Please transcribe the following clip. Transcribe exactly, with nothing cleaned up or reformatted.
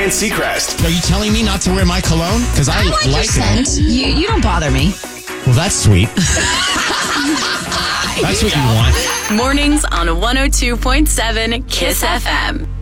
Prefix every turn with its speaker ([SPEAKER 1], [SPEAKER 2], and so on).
[SPEAKER 1] Ryan Seacrest.
[SPEAKER 2] Are you telling me not to wear my cologne? Because I,
[SPEAKER 3] I like,
[SPEAKER 2] like
[SPEAKER 3] your
[SPEAKER 2] it.
[SPEAKER 3] scent. You, you don't bother me.
[SPEAKER 2] Well, that's sweet. That's what you want.
[SPEAKER 4] Mornings on one oh two point seven Kiss F M.